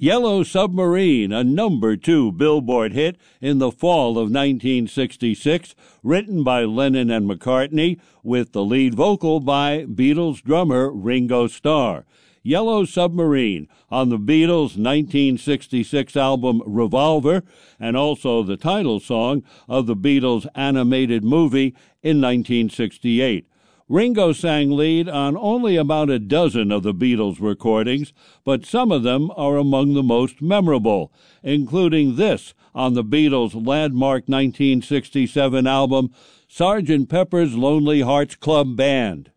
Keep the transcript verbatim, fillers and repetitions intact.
Yellow Submarine, a number two Billboard hit in the fall of nineteen sixty-six, written by Lennon and McCartney, with the lead vocal by Beatles drummer Ringo Starr. Yellow Submarine on the Beatles' nineteen sixty-six album Revolver, and also the title song of the Beatles' animated movie in nineteen sixty-eight. Ringo sang lead on only about a dozen of the Beatles' recordings, but some of them are among the most memorable, including this on the Beatles' landmark nineteen sixty-seven album, Sergeant Pepper's Lonely Hearts Club Band.